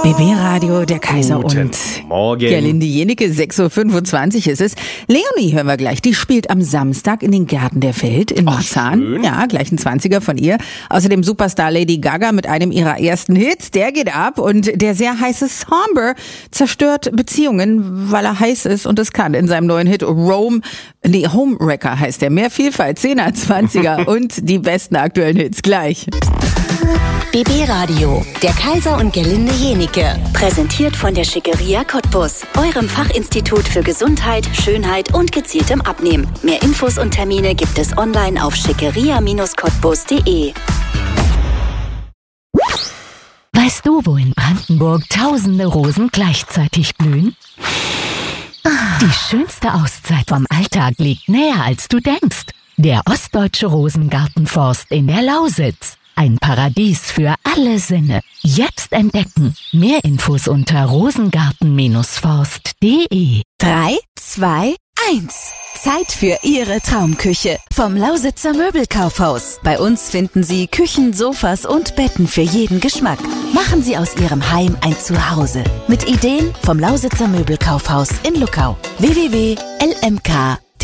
BB-Radio, der Kaiser Guten und Morgen. Gerlinde Jenecke, 6.25 Uhr ist es. Leonie hören wir gleich. Die spielt am Samstag in den Gärten der Welt in Marzahn. Schön. Ja, gleich ein 20er von ihr. Außerdem Superstar Lady Gaga mit einem ihrer ersten Hits. Der geht ab. Und der sehr heiße Somber zerstört Beziehungen, weil er heiß ist und es kann. In seinem neuen Hit Homewrecker heißt der. Mehr Vielfalt, 10er, 20er und die besten aktuellen Hits gleich. BB Radio, der Kaiser und Gerlinde Jenecke. Präsentiert von der Schickeria Cottbus, eurem Fachinstitut für Gesundheit, Schönheit und gezieltem Abnehmen. Mehr Infos und Termine gibt es online auf schickeria-cottbus.de. Weißt du, wo in Brandenburg tausende Rosen gleichzeitig blühen? Die schönste Auszeit vom Alltag liegt näher, als du denkst. Der Ostdeutsche Rosengartenforst in der Lausitz. Ein Paradies für alle Sinne. Jetzt entdecken. Mehr Infos unter rosengarten-forst.de. 3, 2, 1. Zeit für Ihre Traumküche vom Lausitzer Möbelkaufhaus. Bei uns finden Sie Küchen, Sofas und Betten für jeden Geschmack. Machen Sie aus Ihrem Heim ein Zuhause. Mit Ideen vom Lausitzer Möbelkaufhaus in Luckau. www.lmk-lausitz.de